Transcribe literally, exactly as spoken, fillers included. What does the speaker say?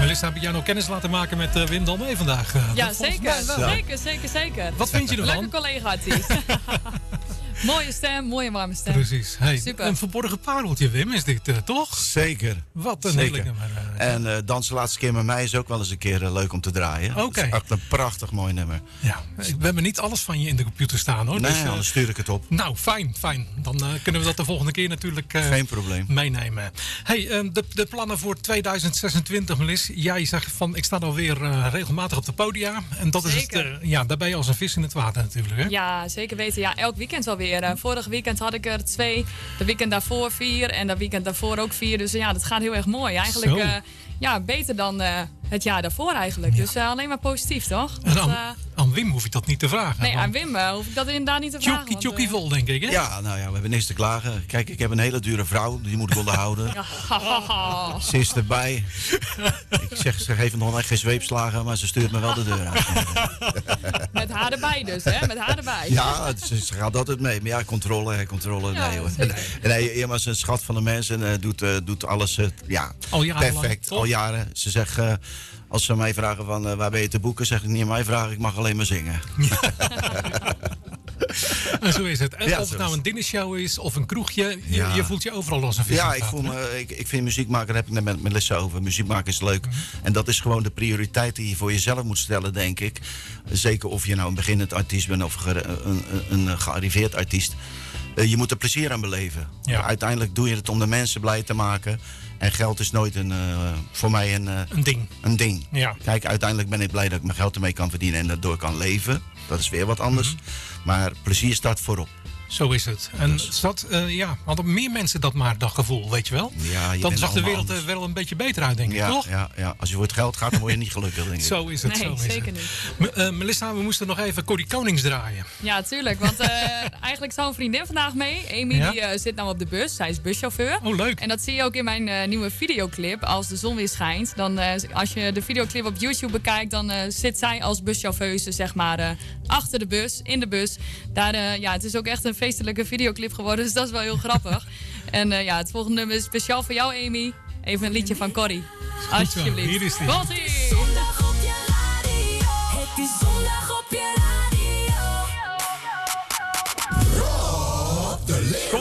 Melissa, heb ik jou nog kennis laten maken met uh, Wim Dalmee vandaag? Uh, ja, zeker. zeker. Zeker, zeker. Wat vind je ervan? Leuke collega-artiest. Mooie stem, mooie warme stem. Precies. Hey, super. Een verborgen pareltje, Wim, is dit uh, toch? Zeker. Wat een Zeker. heerlijk nummer. Uh, en uh, Dans de laatste keer met mij is ook wel eens een keer uh, leuk om te draaien. Oké. Okay. Dat is echt een prachtig mooi nummer. Ja, we hebben niet alles van je in de computer staan, hoor. Nee, dus, uh, anders stuur ik het op. Nou, fijn, fijn. Dan uh, kunnen we dat de volgende keer natuurlijk uh, Geen probleem. meenemen. Hey, uh, de, de plannen voor tweeduizend zesentwintig, Melis. Jij zegt van, ik sta alweer uh, regelmatig op de podia. En dat zeker. is het, uh, ja, daar ben je als een vis in het water natuurlijk, hè? Ja, zeker weten. Ja, elk weekend wel weer. Uh, vorig weekend had ik er twee. De weekend daarvoor vier. En dat weekend daarvoor ook vier. Dus uh, ja, dat gaat heel erg mooi. Eigenlijk uh, ja, beter dan uh, het jaar daarvoor eigenlijk. Ja. Dus uh, alleen maar positief, toch? En dat, aan, uh, aan Wim hoef ik dat niet te vragen. Nee, aan Wim uh, hoef ik dat inderdaad niet te vragen. Tjokkie, tjokkie uh, vol, denk ik, hè? Ja, nou ja, we hebben niks te klagen. Kijk, ik heb een hele dure vrouw. Die moet ik onderhouden. Ze is erbij. Ik zeg, ze geeft nog geen zweepslagen, maar ze stuurt me wel de deur uit. Met haar erbij dus, hè? Met haar erbij. Ja, ze, ze gaat altijd mee. Maar ja, controle, controle, ja, nee hoor. Nee, Irma is een schat van de mensen en uh, doet, uh, doet alles uh, ja, al jaren perfect. lang, al jaren. Ze zegt, uh, als ze mij vragen van uh, waar ben je te boeken, zeg ik niet aan mij vragen, ik mag alleen maar zingen. En zo is het. En ja, of het nou een dinnershow is of een kroegje, je, ja. je voelt je overal als een vis. Ja, ik, voel me, ik, ik vind muziek maken, daar heb ik net met Melissa over. Muziek maken is leuk. Mm-hmm. En dat is gewoon de prioriteit die je voor jezelf moet stellen, denk ik. Zeker of je nou een beginnend artiest bent of ge, een, een, een gearriveerd artiest. Uh, je moet er plezier aan beleven. Ja. Uiteindelijk doe je het om de mensen blij te maken. En geld is nooit een, uh, voor mij een, uh, een ding. Een ding. Ja. Kijk, uiteindelijk ben ik blij dat ik mijn geld ermee kan verdienen en daardoor kan leven. Dat is weer wat anders. Mm-hmm. Maar plezier staat voorop. Zo is het. En dus. Zat, uh, ja, hadden meer mensen dat maar, dat gevoel, weet je wel? Ja, je dan zag de wereld anders. er wel een beetje beter uit, denk ik, ja, toch? Ja, ja, als je voor het geld gaat, dan word je niet gelukkig, denk ik. Zo is het, nee, zo is zeker het. niet. M- uh, Melissa, we moesten nog even Corrie Konings draaien. Ja, tuurlijk. Want uh, eigenlijk zou een vriendin vandaag mee. Amy ja? die, uh, zit nou op de bus. Zij is buschauffeur. Oh, leuk. En dat zie je ook in mijn uh, nieuwe videoclip. Als de zon weer schijnt. Dan, uh, als je de videoclip op YouTube bekijkt, dan uh, zit zij als buschauffeuse, zeg maar, uh, achter de bus, in de bus. Daar, uh, ja, het is ook echt een feestelijke videoclip geworden. Dus dat is wel heel grappig. En uh, ja, het volgende nummer is speciaal voor jou, Amy. Even een liedje van Corrie. Alsjeblieft. Hier is die. Komt-ie!